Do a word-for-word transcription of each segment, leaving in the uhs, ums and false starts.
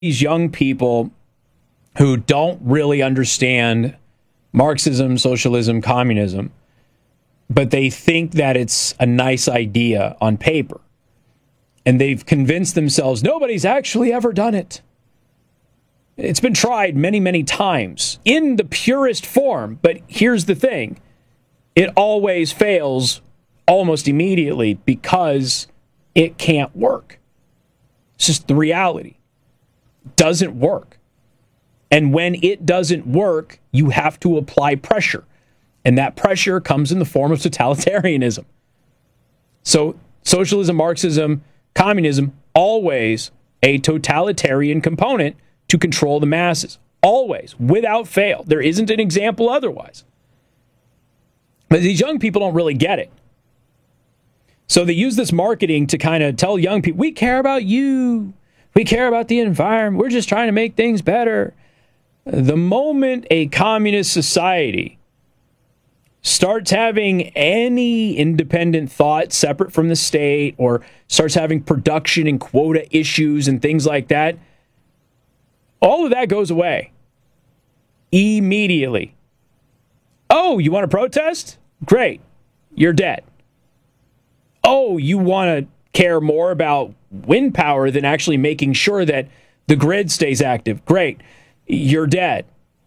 these young people who don't really understand Marxism, socialism, communism, but they think that it's a nice idea on paper. And they've convinced themselves nobody's actually ever done it. It's been tried many, many times in the purest form. But here's the thing. It always fails almost immediately because it can't work. It's just the reality. It doesn't work. And when it doesn't work, you have to apply pressure. And that pressure comes in the form of totalitarianism. So socialism, Marxism, communism, always a totalitarian component to control the masses. Always, without fail. There isn't an example otherwise. But these young people don't really get it. So they use this marketing to kind of tell young people, we care about you. We care about the environment. We're just trying to make things better. The moment a communist society starts having any independent thought separate from the state or starts having production and quota issues and things like that, all of that goes away immediately. Oh, you want to protest? Great. You're dead. Oh, you want to care more about wind power than actually making sure that the grid stays active? Great. You're dead.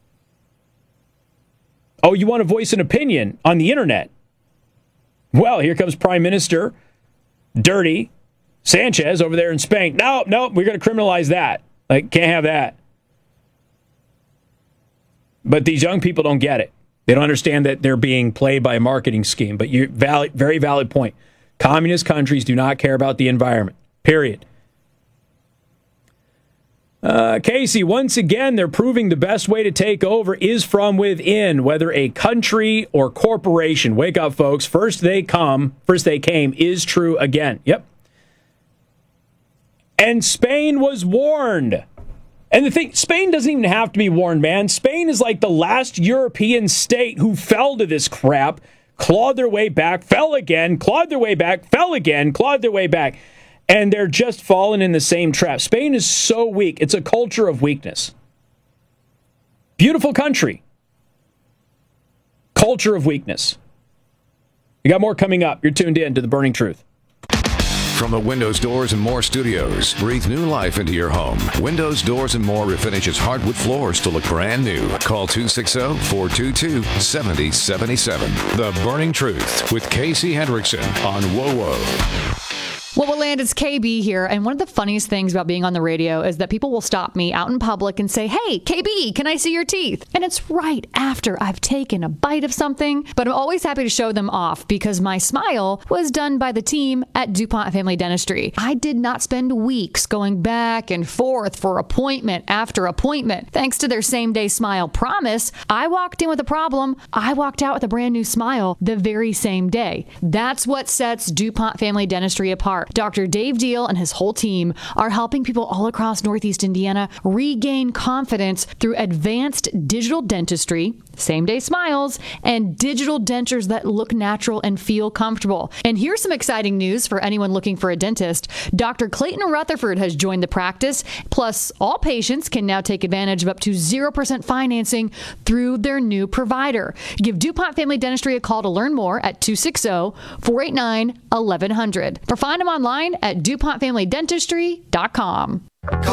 Oh, you want to voice an opinion on the internet? Well, here comes Prime Minister Dirty Sanchez over there in Spain. No, no, we're going to criminalize that. Like, can't have that. But these young people don't get it. They don't understand that they're being played by a marketing scheme. But you valid, very valid point. Communist countries do not care about the environment. Period. Uh, Casey, once again, they're proving the best way to take over is from within, whether a country or corporation. Wake up, folks. First they come, first they came is true again. Yep. And Spain was warned. And the thing, Spain doesn't even have to be warned, man. Spain is like the last European state who fell to this crap, clawed their way back, fell again, clawed their way back, fell again, clawed their way back. And they're just falling in the same trap. Spain is so weak. It's a culture of weakness. Beautiful country. Culture of weakness. We got more coming up. You're tuned in to The Burning Truth. From the Windows, Doors, and More studios, breathe new life into your home. Windows, Doors, and More refinishes hardwood floors to look brand new. Call two six zero, four two two, seven zero seven seven. The Burning Truth with Casey Hendrickson on WoWo. Well, Land, it's K B here, and one of the funniest things about being on the radio is that people will stop me out in public and say, hey, K B, can I see your teeth? And it's right after I've taken a bite of something, but I'm always happy to show them off because my smile was done by the team at DuPont Family Dentistry. I did not spend weeks going back and forth for appointment after appointment. Thanks to their same-day smile promise, I walked in with a problem. I walked out with a brand new smile the very same day. That's what sets DuPont Family Dentistry apart. Doctor Dave Deal and his whole team are helping people all across Northeast Indiana regain confidence through advanced digital dentistry, same-day smiles, and digital dentures that look natural and feel comfortable. And here's some exciting news for anyone looking for a dentist. Doctor Clayton Rutherford has joined the practice. Plus, all patients can now take advantage of up to zero percent financing through their new provider. Give DuPont Family Dentistry a call to learn more at two six zero, four eight nine, one one zero zero or find them online at DuPont Family Dentistry dot com.